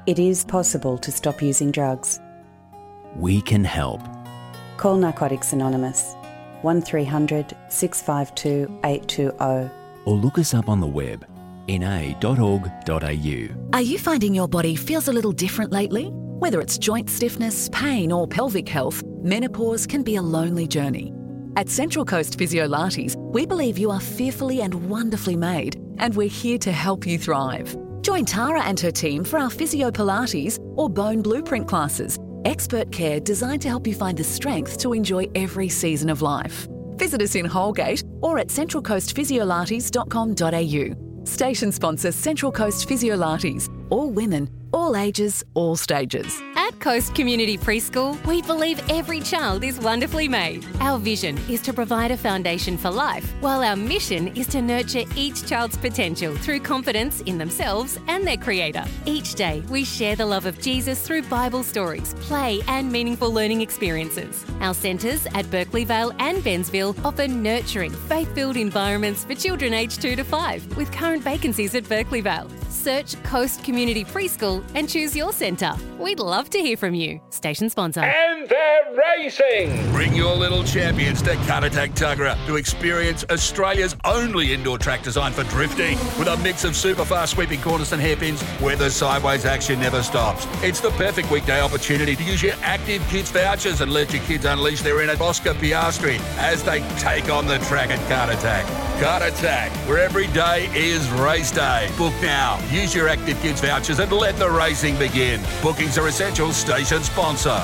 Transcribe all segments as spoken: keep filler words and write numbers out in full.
It is possible to stop using drugs. We can help. Call Narcotics Anonymous, one three hundred six five two eight two zero. Or look us up on the web, n a dot org dot a u. Are you finding your body feels a little different lately? Whether it's joint stiffness, pain or pelvic health, menopause can be a lonely journey. At Central Coast Physiolates, we believe you are fearfully and wonderfully made, and we're here to help you thrive. Join Tara and her team for our Physio Pilates or Bone Blueprint classes, expert care designed to help you find the strength to enjoy every season of life. Visit us in Holgate or at central coast physiolates dot com dot a u. Station sponsor Central Coast Physiolates. All women, all ages, all stages. At Coast Community Preschool, we believe every child is wonderfully made. Our vision is to provide a foundation for life, while our mission is to nurture each child's potential through confidence in themselves and their Creator. Each day, we share the love of Jesus through Bible stories, play and meaningful learning experiences. Our centres at Berkeley Vale and Bensville offer nurturing, faith-filled environments for children aged two to five, with current vacancies at Berkeley Vale. Search Coast Community Preschool and choose your centre. We'd love to hear from you. Station sponsor. And they're racing! Bring your little champions to Caratak Tuggerah to experience Australia's only indoor track designed for drifting. With a mix of super fast sweeping corners and hairpins where the sideways action never stops. It's the perfect weekday opportunity to use your Active Kids vouchers and let your kids unleash their inner Oscar Piastri as they take on the track at Caratak. Caratak, where every day is race day. Book now. Use your Active Kids vouchers and let the racing begin. Bookings are essential. Station sponsor.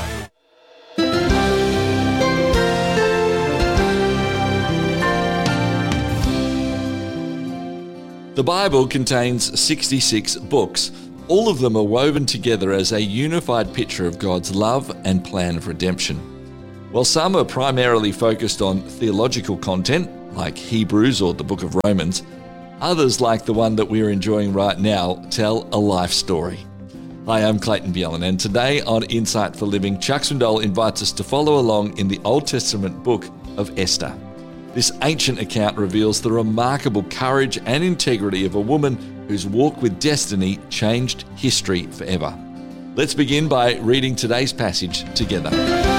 The Bible contains sixty-six books. All of them are woven together as a unified picture of God's love and plan of redemption. While some are primarily focused on theological content, like Hebrews or the Book of Romans, others, like the one that we're enjoying right now, tell a life story. Hi, I'm Clayton Bjelland, and today on Insight for Living, Chuck Swindoll invites us to follow along in the Old Testament book of Esther. This ancient account reveals the remarkable courage and integrity of a woman whose walk with destiny changed history forever. Let's begin by reading today's passage together.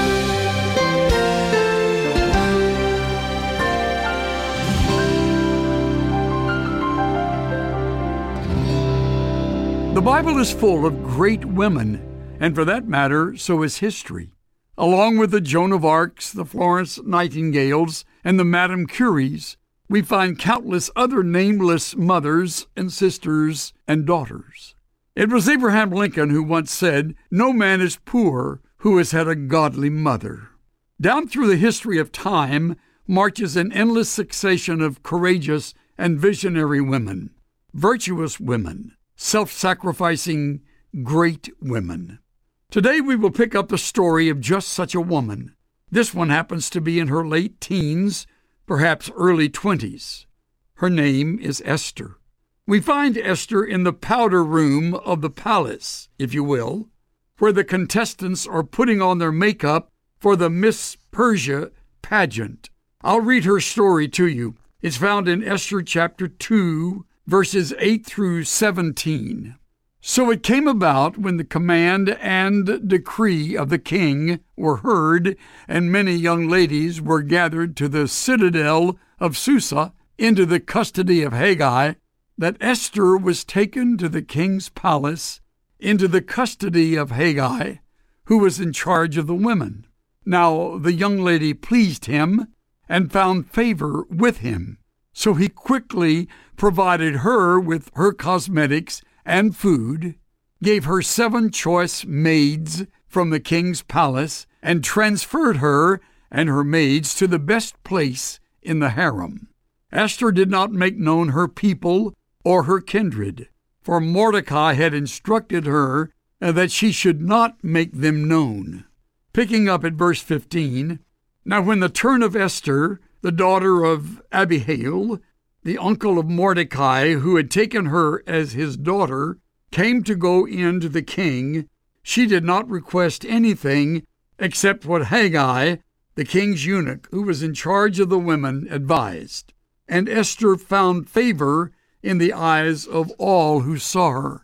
The Bible is full of great women, and for that matter, so is history. Along with the Joan of Arcs, the Florence Nightingales, and the Madame Curies, we find countless other nameless mothers and sisters and daughters. It was Abraham Lincoln who once said, "No man is poor who has had a godly mother." Down through the history of time marches an endless succession of courageous and visionary women, virtuous women, self-sacrificing, great women. Today we will pick up the story of just such a woman. This one happens to be in her late teens, perhaps early twenties. Her name is Esther. We find Esther in the powder room of the palace, if you will, where the contestants are putting on their makeup for the Miss Persia pageant. I'll read her story to you. It's found in Esther chapter two, verses eight through seventeen. So it came about when the command and decree of the king were heard, and many young ladies were gathered to the citadel of Susa into the custody of Haggai, that Esther was taken to the king's palace into the custody of Haggai, who was in charge of the women. Now the young lady pleased him and found favor with him. So he quickly provided her with her cosmetics and food, gave her seven choice maids from the king's palace, and transferred her and her maids to the best place in the harem. Esther did not make known her people or her kindred, for Mordecai had instructed her that she should not make them known. Picking up at verse fifteen, now when the turn of Esther, the daughter of Abihail, the uncle of Mordecai, who had taken her as his daughter, came to go in to the king, she did not request anything except what Haggai, the king's eunuch, who was in charge of the women, advised. And Esther found favor in the eyes of all who saw her.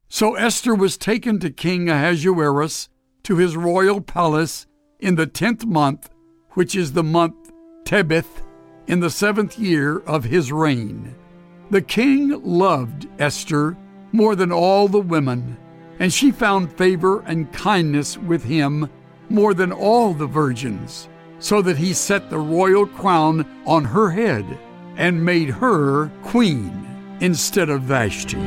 So Esther was taken to King Ahasuerus to his royal palace in the tenth month, which is the month Tebeth, in the seventh year of his reign. The king loved Esther more than all the women, and she found favor and kindness with him more than all the virgins, so that he set the royal crown on her head and made her queen instead of Vashti.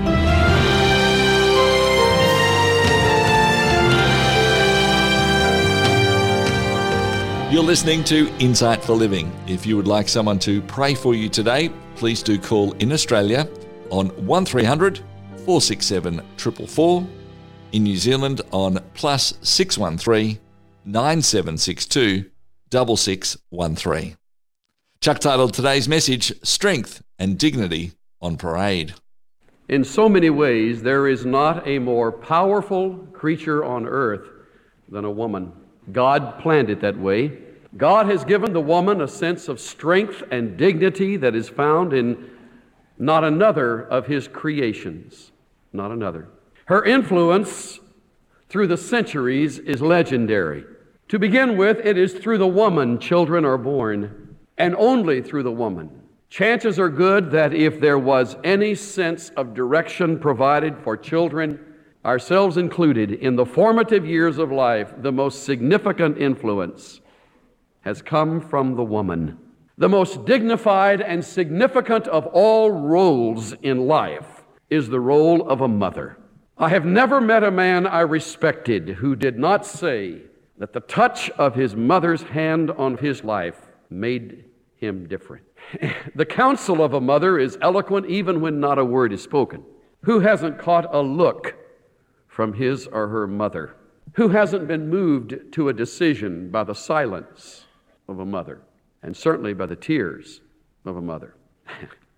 You're listening to Insight for Living. If you would like someone to pray for you today, please do call in Australia on one three hundred, four six seven, four four four, in New Zealand on plus six one three, nine seven six two, six six one three. Chuck titled today's message, Strength and Dignity on Parade. In so many ways, there is not a more powerful creature on earth than a woman. God planned it that way. God has given the woman a sense of strength and dignity that is found in not another of his creations. Not another. Her influence through the centuries is legendary. To begin with, it is through the woman children are born, and only through the woman. Chances are good that if there was any sense of direction provided for children, ourselves included, in the formative years of life, the most significant influence has come from the woman. The most dignified and significant of all roles in life is the role of a mother. I have never met a man I respected who did not say that the touch of his mother's hand on his life made him different. The counsel of a mother is eloquent even when not a word is spoken. Who hasn't caught a look from his or her mother? Who hasn't been moved to a decision by the silence of a mother, and certainly by the tears of a mother?